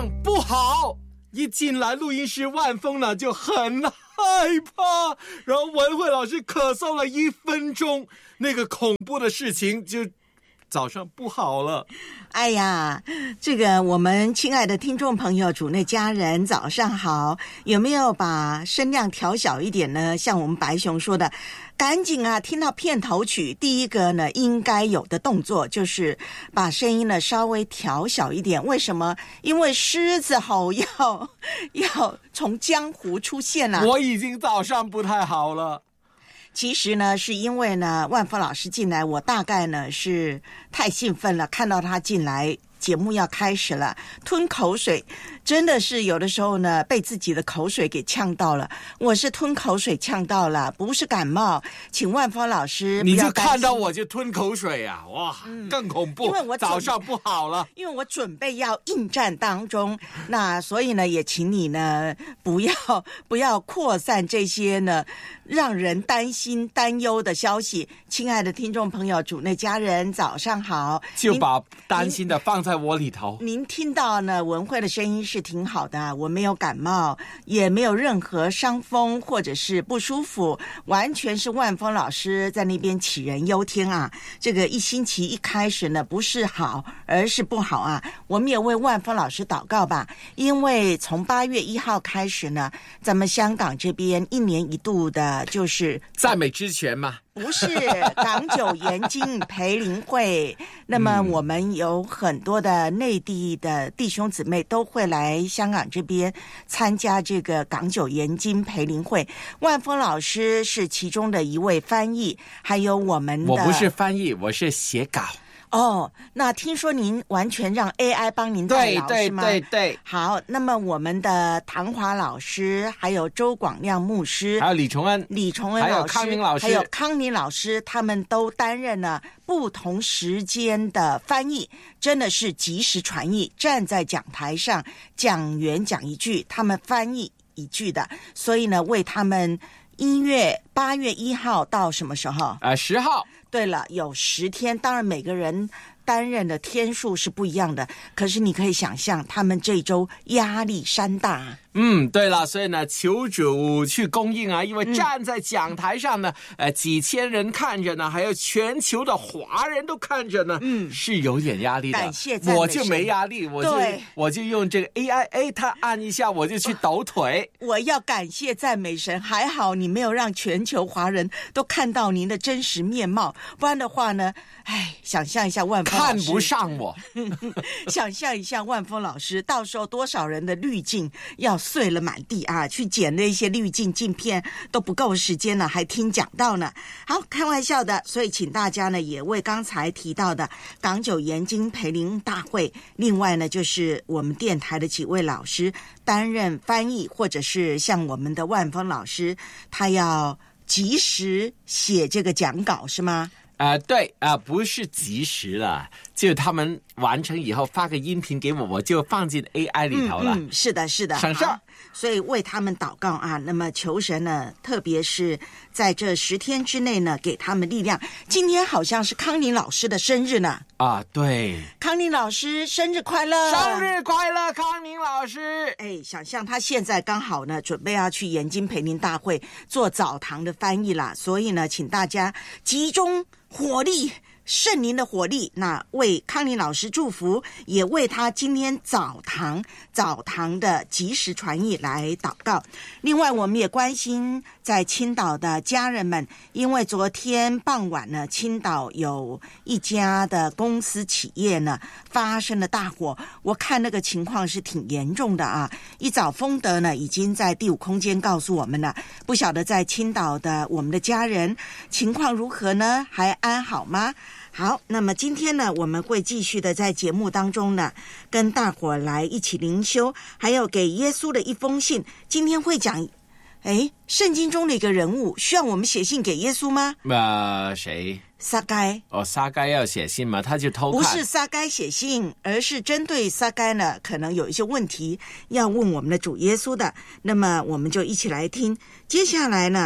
上不好。一进来录音室，万峰呢就很害怕，然后文慧老师咳嗽了1分钟，那个恐怖的事情就早上不好了。 哎呀，这个我们亲爱的听众朋友、主内家人，早上好！有没有把声量调小一点呢？像我们白熊说的，赶紧啊！听到片头曲，第一个呢应该有的动作就是把声音呢稍微调小一点。为什么？因为狮子吼要从江湖出现了。 我已经早上不太好了。 其实呢，是因为呢，万峰老师进来，我大概呢是太兴奋了，看到他进来，节目要开始了，吞口水，真的是有的时候呢，被自己的口水给呛到了。我是吞口水呛到了，不是感冒，请万峰老师不要担心。 你就看到我就吞口水啊，哇，更恐怖， 因为我早上不好了， 因为我准备要应战当中，那所以呢，也请你呢不要扩散这些呢让人担心担忧的消息。亲爱的听众朋友、主内家人，早上好！ 就把担心的放在我里头。 您听到呢文慧的声音是挺好的，我没有感冒，也没有任何伤风或者是不舒服，完全是万峰老师在那边杞人忧天啊。这个一星期一开始呢，不是好，而是不好啊。我们也为万峰老师祷告吧，因为从8月1号开始呢，咱们香港这边1年1度的就是赞美之泉嘛。 不是港九研经培灵会，那么我们有很多的内地的弟兄姊妹都会来香港这边参加这个港九研经培灵会。万峰老师是其中的一位翻译，还有我们的我不是翻译，我是写稿。 哦，那听说您完全让 AI 帮您代劳是吗？ 对。 好，那么我们的唐华老师，还有周广亮牧师， 还有李崇恩老师， 还有康宁老师， 还有康宁老师，他们都担任了不同时间的翻译，真的是即时传译，站在讲台上，讲员讲一句，他们翻译一句的，所以呢，为他们8月1号到什么时候 ？10号。 对了，有10天，当然每个人担任的天数是不一样的，可是你可以想象他们这周压力山大。 对了，所以呢，求主去供应啊，因为站在讲台上呢，几千人看着呢，还有全球的华人都看着呢，是有点压力的。 感谢赞美神， 我就没压力，我就用这个 AI， 他按一下我就去抖腿。 我要感谢赞美神，还好你没有让全球华人都看到您的真实面貌，不然的话呢，想象一下万峰老师看不上我， 想象一下万峰老师，到时候多少人的滤镜要碎了满地啊！去剪那些滤镜镜片都不够时间了，还听讲道呢。好，开玩笑的，所以请大家呢也为刚才提到的港九研经培灵大会，另外呢就是我们电台的几位老师担任翻译，或者是像我们的万峰老师，他要及时写这个讲稿是吗？ 对不是及时了，就他们完成以后发个音频给我，我就放进 AI 里头了。 是的， 省事儿。 所以为他们祷告啊，那么求神呢，特别是在这10天之内呢，给他们力量。今天好像是康宁老师的生日呢。 对， 康宁老师生日快乐！ 生日快乐，康宁老师！ 想象他现在刚好呢，准备要去研经培灵大会做早堂的翻译啦，所以呢，请大家集中火力，圣灵的火力，那为康宁老师祝福，也为他今天早堂的及时传译来祷告。另外我们也关心在青岛的家人们，因为昨天傍晚呢，青岛有一家的公司企业呢发生了大火，我看那个情况是挺严重的啊。一早丰德呢已经在第5空间告诉我们了，不晓得在青岛的我们的家人情况如何呢？还安好吗？好，那么今天呢，我们会继续的在节目当中呢，跟大伙来一起灵修，还有给耶稣的一封信。今天会讲，圣经中的一个人物，需要我们写信给耶稣吗？ 谁？ 撒该。 撒该要写信吗？他就偷看。 不是撒该写信，而是针对撒该呢，可能有一些问题要问我们的主耶稣的。那么我们就一起来听。接下来呢，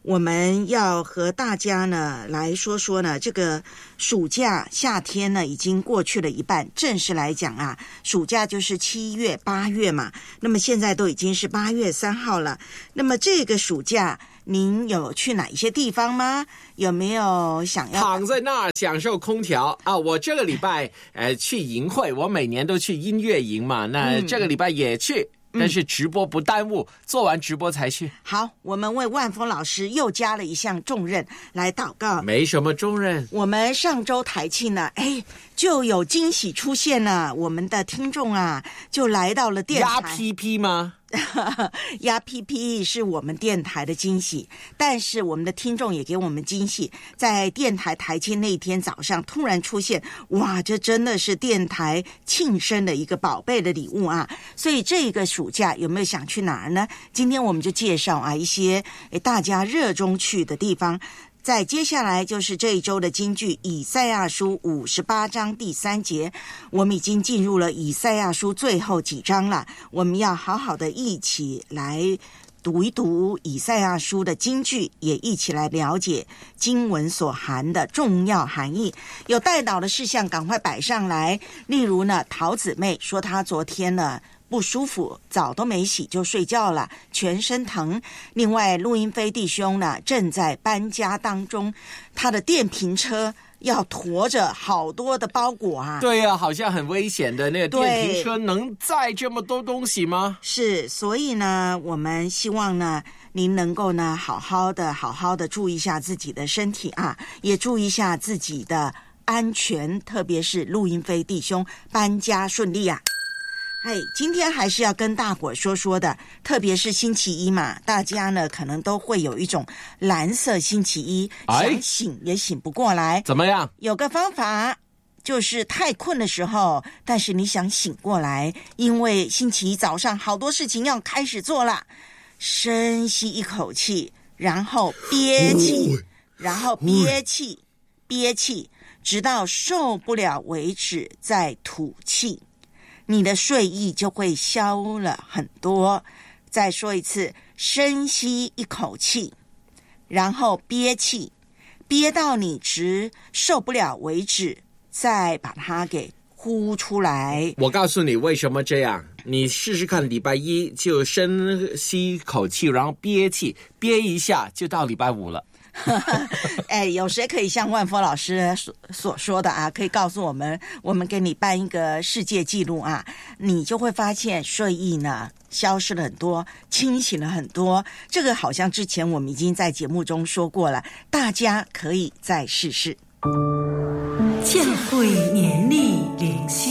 我们要和大家呢来说说呢，这个暑假夏天呢已经过去了一半，正式来讲啊，暑假就是7月8月嘛，那么现在都已经是8月3号了。那么这个暑假您有去哪一些地方吗？有没有想要躺在那儿享受空调啊？我这个礼拜去营会，我每年都去音乐营嘛，那这个礼拜也去。但是直播不耽误，做完直播才去。 好，我们为万峰老师又加了一项重任来祷告。 没什么重任， 我们上周台庆呢，就有惊喜出现了，我们的听众啊，就来到了电台。 压 PP 吗？ 压 PP 是我们电台的惊喜，但是我们的听众也给我们惊喜，在电台台庆那一天早上突然出现，哇，这真的是电台庆生的一个宝贝的礼物啊！所以这个暑假有没有想去哪儿呢？今天我们就介绍啊一些大家热衷去的地方。在接下来就是这一周的金句，以赛亚书58章第3节，我们已经进入了以赛亚书最后几章了，我们要好好的一起来读一读以赛亚书的金句，也一起来了解经文所含的重要含义。有带导的事项赶快摆上来，例如呢，陶姊妹说她昨天呢不舒服，澡都没洗就睡觉了，全身疼。另外，陆英飞弟兄呢正在搬家当中，他的电瓶车要驮着好多的包裹啊。 对啊，好像很危险的，那个电瓶车能载这么多东西吗？ 是，所以呢，我们希望呢，您能够呢好好的注意一下自己的身体啊，也注意一下自己的安全，特别是陆英飞弟兄搬家顺利啊。今天还是要跟大伙说说的，特别是星期一嘛，大家呢可能都会有一种蓝色星期一，想醒也醒不过来。 怎么样？ 有个方法，就是太困的时候，但是你想醒过来，因为星期一早上好多事情要开始做了，深吸一口气，然后憋气，然后憋气，直到受不了为止，再吐气。你的睡意就会消了很多。再说一次，深吸一口气，然后憋气，憋到你直受不了为止，再把它给呼出来。 我告诉你为什么这样，你试试看，礼拜一就深吸一口气，然后憋气，憋一下就到礼拜五了。 有谁可以像万峰老师所说的啊，可以告诉我们，我们给你办一个世界纪录啊，你就会发现睡意呢消失了很多，清醒了很多。这个好像之前我们已经在节目中说过了，大家可以再试试。 教会年历灵修，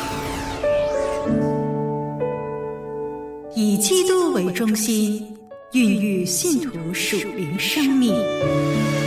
以基督为中心，孕育信徒属灵生命。